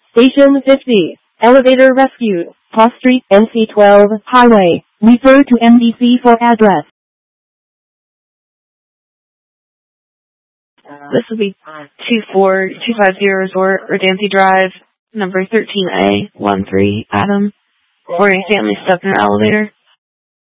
Station 50. Elevator rescued. Paw Street, NC12 Highway. Refer to MDC for address. This will be 24250 Resort, Redancy Drive, number 13A, 13 Adam. Morgan Stanley stuck in an elevator.